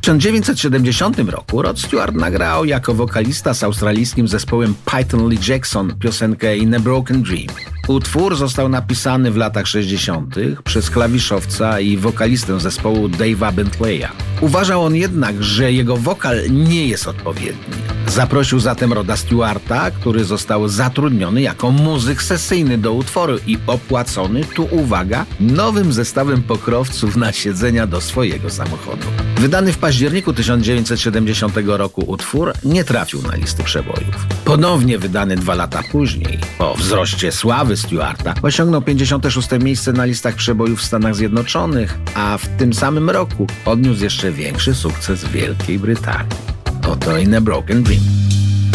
1970 roku Rod Stewart nagrał jako wokalista z australijskim zespołem Python Lee Jackson piosenkę In a Broken Dream. Utwór został napisany w latach 60. przez klawiszowca i wokalistę zespołu Dave'a Bentleya. Uważał on jednak, że jego wokal nie jest odpowiedni. Zaprosił zatem Roda Stewarta, który został zatrudniony jako muzyk sesyjny do utworu i opłacony, tu uwaga, nowym zestawem pokrowców na siedzenia do swojego samochodu. Wydany w październiku 1970 roku utwór nie trafił na listy przebojów. Ponownie wydany 2 lata później, po wzroście sławy Stewarta, osiągnął 56. miejsce na listach przebojów w Stanach Zjednoczonych, a w tym samym roku odniósł jeszcze większy sukces w Wielkiej Brytanii. Oto In a Broken Dream.